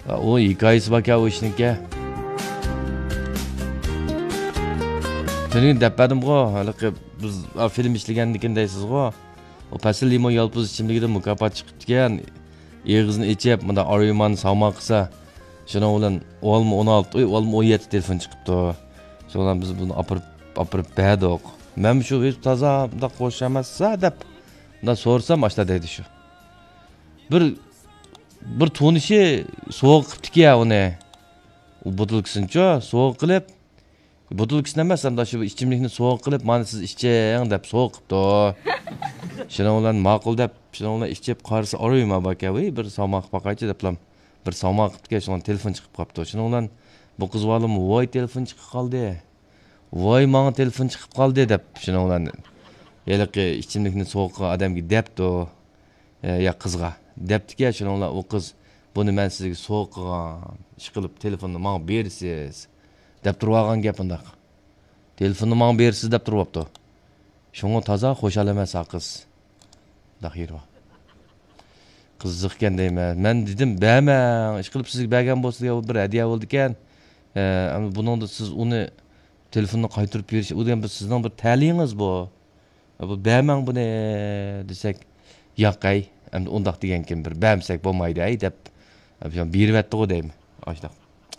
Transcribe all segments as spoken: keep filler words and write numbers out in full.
O hikayesi bak ya o işinki. Senin depedim go. Halbuki biz film işlegendikin deysiz go. O pasıl limon yalpız içimligide mukafat çıkıp diken. Eğizini içip bunda arayman savma kısa. Şuna olan olma on altı, olma on yedi telefon çıkıptı. Şuna biz bunu apırıp apırıp beğendik. Ben şu bir taza da koşamazsa dep. Da sorsam açta dedi şu. Bir bir tonuşu soğuk kıptı ya onu. O butulkısınca soğuk kılıp. Butulkısını demezsem da şu içimlikini soğuk kılıp bana siz içeceğin dep soğuk kıptı. Şuna olan makul dep. Şuna olan içip karısı arayma bak ya. Bir savmak bakaycı deplam. Bir savmak kıptı şuna telefon çıkıp kaptı. Şuna olan bu kız valım vay telefon çıkıp kaldı. Vay bana telefon çıkıp kaldı dep. Şuna olan yelki içimlikini soğuk adamga depti o. Ya kızga. Depti ya şuna olan o kız bunu ben sizge soğuk kılgan. İş kılıp telefonunu bana berisiz. Dep turvagan gapındak. Telefonunu bana berisiz dep turvaptı. Şuna taza hoşal emas kız. Dahir va. Kızıkken deymen. Men dedim beğenmen. İş kılıp sizge beğen bolsa ya bir hediye oldu eken. Ee, ama bunun da siz onu telefonunu qaytırıp beriş. O da sizden bir taliyiniz bu. Bu beğenmen bu ne desek. Yakay. Hem ondaq degen kim bir beğensek bolmaydı ay dep. Bir vetdi o deyim. Açtaq.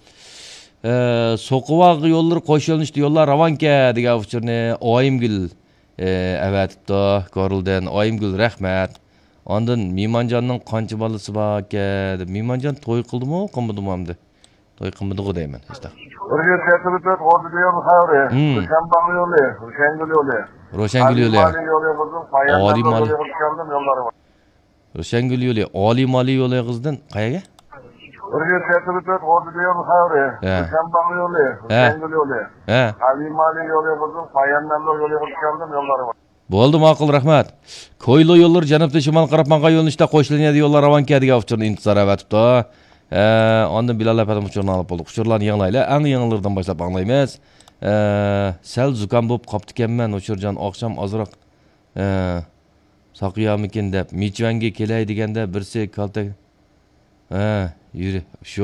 Ee, Soquvaq yolları qo'shilishdi yollar ravanka degan uçurni Oyimgul avatibdi ko'rildan. Oyimgul rahmat. Ondan Mimonjonning qancha bolasi bor ekan deb Mimonjon to'y qildimi, qilmadimi hamda? To'y qilmadi o deyman. Açtaq. Oraya tertibet oldu diyor hayır. Şamban yolu, Roşengül yolu. Roşengül yolu. Ali yolu kızım, Ali Payandan Mali. yolu geldim yolları var. Roşengül yolu, Ali Mali yolu qizdan qayaga? Oraya tertibet oldu diyor hayır. Şamban yolu, Roşengül yolu. He. Ali Mali yolu kızım, Payandan yolu geldim yolları var. Bo'ldi, ma'qul, rahmat. Ko'ylo yo'llar janubdan shimol qarab manqa yo'nalishda qo'shiladi yo'llar ravanka degan uchurni intizor avatibdi. Ee, ondan Bilal apadan uçurunu alıp olduk. Uçurlarını yanlayla. En yanılardan başlap anlaymayız. Ee, sel zukam bulup kaptı kemmen uçurcan akşam azırak ee, sakıyamikin dep. Miçvengi keley degende birisi kaltak. Ee, yürü. Şu.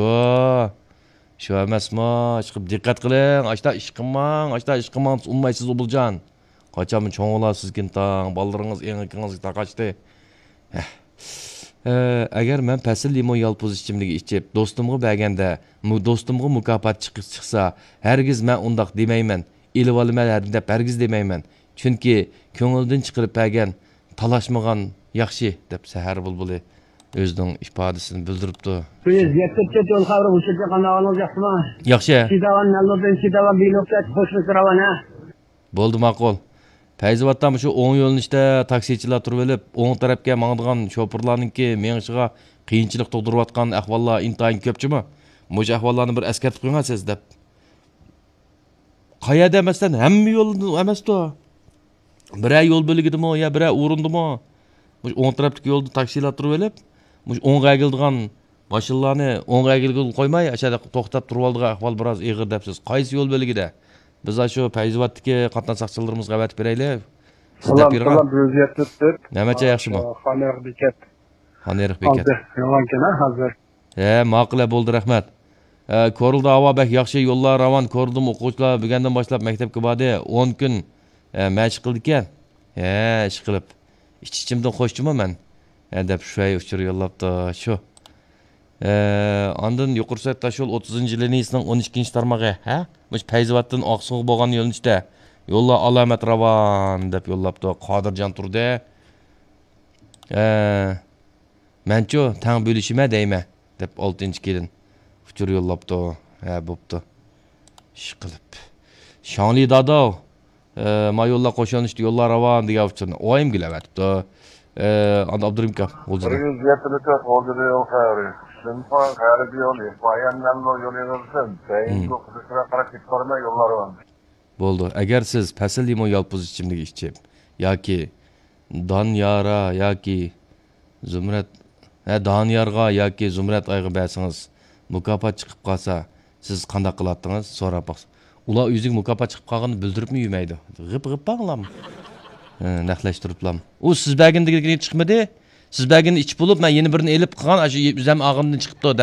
Şu emasma. Çıkıp dikkat kılın. Açta iş kılman. Açta iş kılman. Ummaysiz obulcan. Kaçamın çoğun olasız kintan. Ballarınız en ikiniz da kaçtı. Heh. Ee, agar men pasıl limon yalpuz içimligi içip dostumga berganda, mu dostumga mukofot chiqib chiqsa, hargiz men undaq demayman. Elib olmayman deb hargiz demayman. Chunki ko'ngildan chiqarib bergan, talashmagan yaxshi deb Sahar bulbuli o'zining ifodasini bildiribdi. Siz yetib yo'l xavri ushga qanday olacaksınız? Yaxshi. Sidavan nallodan sidavan biloktat qo'shib turavan ha. Bo'ldi, ma'qul. Fayzivatdan şu o'ng yo'linishda taksichilar turib olib, o'ng tarafga mangdigan shopurlarninki mengishga qiyinchilik tug'dirayotgan ahvollar intayin ko'pchimi? Mush ahvollarni bir eskartib qo'yingsiz deb. Qayerda emasdan hamma yo'l emasdi. Bira yo'l bo'ligidimi yo bira o'rindimi? Mush o'ng tarafdagi yo'lda taksilar turib olib, mush o'ngga egildigan mashinalarni o'ngga egilgil qo'ymay, ashada to'xtab turib oldigan ahvol biroz ig'ir debsiz. Qaysi yo'l bo'ligida? Biz şu Fayzivatdagi qatnaq saqchilarimizga avatib beraylik. Sizlar birga. Salam, vaziyat tutib. Namacha yaxshimi? Xaner bekat. Xaner bekat. Yolankana hozir. He, ma'qul bo'ldi, rahmat. E, ko'rildi havo bak yaxshi yo'llar ravon ko'rdim o'quvchilar bugundan boshlab maktabga bordi. o'n kun e, mashq qildi ekan. He, ish qilib. Ich-ichimdan xo'shchimi men? E, deb shu uchur yo'llabdi, shu. Ee, ondan yuqursa taşol o'ttizinchi liniyasining o'n ikkinchi tarmog'i, ha? Mush Fayzivatdan Oqsuv bo'lgan yo'nalishda yo'llar alomat ravon deb yo'llabdi. Qodirjon turdi. Ee, menchu tang bo'lishima deyma deb oltinchi kelin uchur yo'llabdi. Ha, bo'pti. Ish qilib. Shonli dado. Ee, ma yo'llar qo'shilishdi, yo'llar ravon degan uchurni oyim gilavatdi. Ee, anda Abdurimka o'zi. Vaziyat tutib oldi diyor hayır. Sınıfan garibi yolu, Payandan yolu gelsin. Beyin çok kısa karak gitparma yolları var. Bo'ldi. Agar siz pasıl limon yalpuz ichimligi ichib yoki Donyara yoki Zumrat, ha Donyarga yoki Zumrat oyga bersangiz, mukofot chiqib qolsa, siz qanday qilardingiz? So'rab boqsiz. Ular o'ziga mukofot chiqib qolganini bildiribmi yumaydi. G'ib-g'ib baqlam. Naqlashtiriblam. U siz bergandagi chiqmadi. Siz berganda ichib bo'lib, men yana birini elib qilgan, shu o'zim og'imdan chiqibdi.